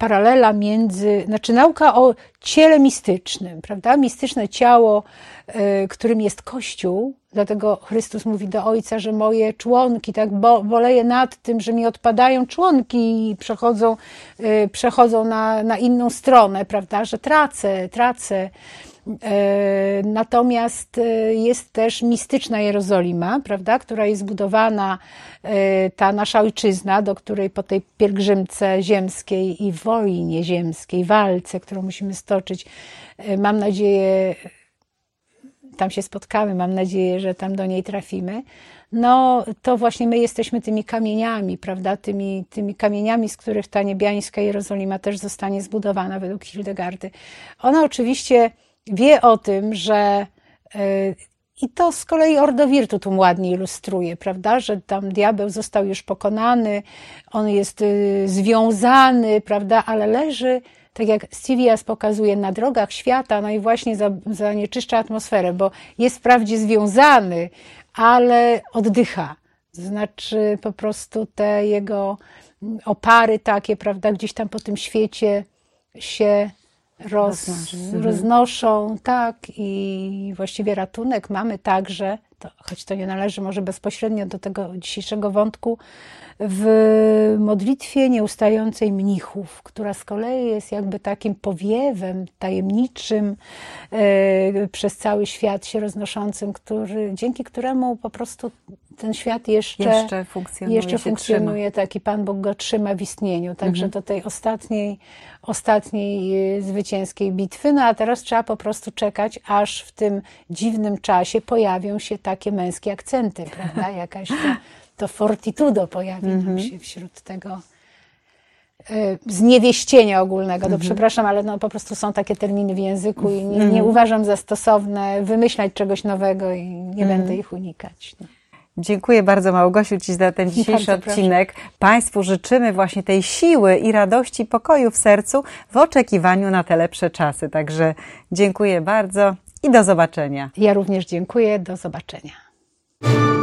paralela między, znaczy nauka o ciele mistycznym, prawda? Mistyczne ciało, którym jest Kościół, dlatego Chrystus mówi do Ojca, że moje członki, tak, boleję nad tym, że mi odpadają członki i przechodzą na inną stronę, prawda? Że tracę. Natomiast jest też mistyczna Jerozolima, prawda, która jest budowana, ta nasza ojczyzna, do której po tej pielgrzymce ziemskiej i wojnie ziemskiej, walce, którą musimy stoczyć, mam nadzieję, tam się spotkamy, mam nadzieję, że tam do niej trafimy. No to właśnie my jesteśmy tymi kamieniami, prawda, tymi kamieniami, z których ta niebiańska Jerozolima też zostanie zbudowana według Hildegardy. Ona oczywiście wie o tym, że i to z kolei Ordo Virtutum ładnie ilustruje, prawda, że tam diabeł został już pokonany, on jest związany, prawda, ale leży, tak jak Scivias pokazuje, na drogach świata, no i właśnie zanieczyszcza atmosferę, bo jest wprawdzie związany, ale oddycha. To znaczy po prostu te jego opary takie, prawda, gdzieś tam po tym świecie się roznoszą, tak, i właściwie ratunek mamy także, choć to nie należy może bezpośrednio do tego dzisiejszego wątku, w modlitwie nieustającej mnichów, która z kolei jest jakby takim powiewem tajemniczym przez cały świat się roznoszącym, dzięki któremu po prostu ten świat jeszcze funkcjonuje, tak, i Pan Bóg go trzyma w istnieniu, także do tej ostatniej zwycięskiej bitwy. No a teraz trzeba po prostu czekać, aż w tym dziwnym czasie pojawią się takie męskie akcenty, prawda? Jakaś to fortitudo pojawi nam się wśród tego zniewieścienia ogólnego. To przepraszam, ale no po prostu są takie terminy w języku i nie uważam za stosowne wymyślać czegoś nowego i nie będę ich unikać. No. Dziękuję bardzo, Małgosiu, Ci za ten dzisiejszy odcinek. Państwu życzymy właśnie tej siły i radości, pokoju w sercu w oczekiwaniu na te lepsze czasy. Także dziękuję bardzo i do zobaczenia. Ja również dziękuję. Do zobaczenia.